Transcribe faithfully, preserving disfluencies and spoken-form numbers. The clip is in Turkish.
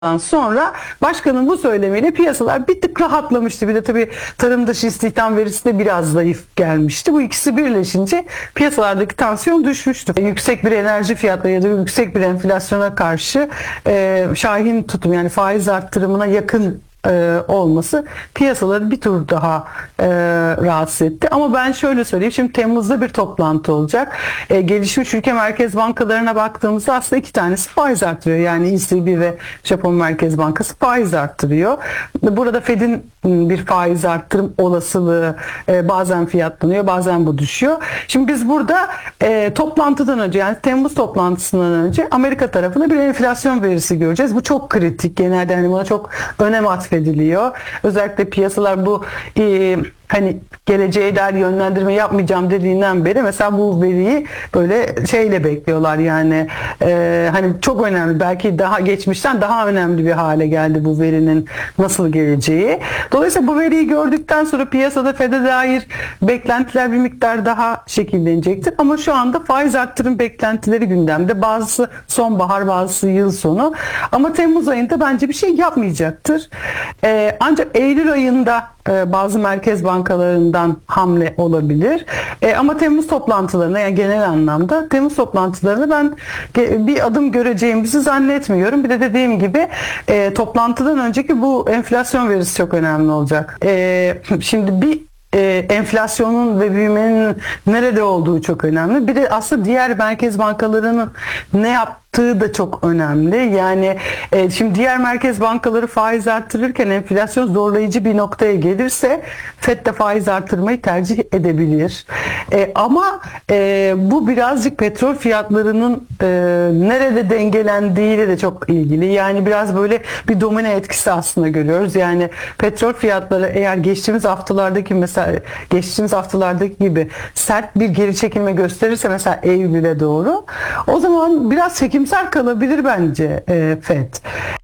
Sonra başkanın bu söylemiyle piyasalar bir tık rahatlamıştı. Bir de tabii tarım dışı istihdam verisi de biraz zayıf gelmişti. Bu ikisi birleşince piyasalardaki tansiyon düşmüştü. Yüksek bir enerji fiyatları ya da yüksek bir enflasyona karşı e, şahin tutum, yani faiz arttırımına yakın e, olması piyasaları bir tur daha e, rahatsız etti. Ama ben şöyle söyleyeyim, şimdi Temmuz'da bir toplantı olacak. E, gelişmiş ülke merkez bankalarına baktığımızda aslında iki tanesi faiz arttırıyor. Yani E C B ve Japon Merkez Bankası faiz arttırıyor. Burada Fed'in bir faiz arttırım olasılığı e, bazen fiyatlanıyor, bazen bu düşüyor. Şimdi biz burada e, toplantıdan önce, yani Temmuz toplantısından önce Amerika tarafında bir enflasyon verisi göreceğiz. Bu çok kritik. Genelde hani buna çok önem atfediliyor. Özellikle piyasalar bu e, hani geleceğe dair yönlendirme yapmayacağım dediğinden beri mesela bu veriyi böyle şeyle bekliyorlar, yani e, hani çok önemli, belki daha geçmişten daha önemli bir hale geldi bu verinin nasıl geleceği. Dolayısıyla bu veriyi gördükten sonra piyasada Fed'e dair beklentiler bir miktar daha şekillenecektir. Ama şu anda faiz arttırım beklentileri gündemde. Bazısı sonbahar, bazısı yıl sonu. Ama Temmuz ayında bence bir şey yapmayacaktır. E, ancak Eylül ayında e, bazı merkez bankalarından hamle olabilir. E, ama Temmuz toplantılarına, yani genel anlamda Temmuz toplantılarını ben bir adım göreceğimizi zannetmiyorum. Bir de dediğim gibi e, toplantıdan önceki bu enflasyon verisi çok önemli olacak. E, şimdi bir e, enflasyonun ve büyümenin nerede olduğu çok önemli. Bir de aslında diğer merkez bankalarının ne yaptığı da çok önemli. Yani e, şimdi diğer merkez bankaları faiz arttırırken enflasyon zorlayıcı bir noktaya gelirse Fed de faiz arttırmayı tercih edebilir. E, ama e, bu birazcık petrol fiyatlarının e, nerede dengelendiğiyle de çok ilgili. Yani biraz böyle bir domino etkisi aslında görüyoruz. Yani petrol fiyatları eğer geçtiğimiz haftalardaki mesela geçtiğimiz haftalardaki gibi sert bir geri çekilme gösterirse mesela Eylül'e doğru, o zaman biraz çekimsel kalabilir bence e, Fed.